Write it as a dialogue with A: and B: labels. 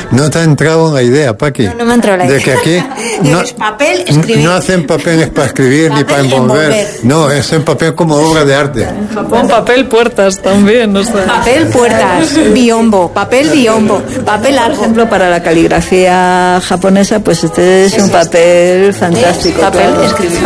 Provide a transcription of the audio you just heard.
A: No te ha entrado la idea, Paqui.
B: No me ha entrado la idea.
A: De que aquí
B: papel, escribir.
A: no hacen papeles para escribir ni para envolver. No, es en papel como obra de arte.
C: En Japón, papel puertas también, no sé.
B: Papel puertas, biombo, papel biombo, papel
C: Por
B: largo.
C: ejemplo, para la caligrafía japonesa, pues este es un papel fantástico.
B: Papel
C: claro.
B: escribir.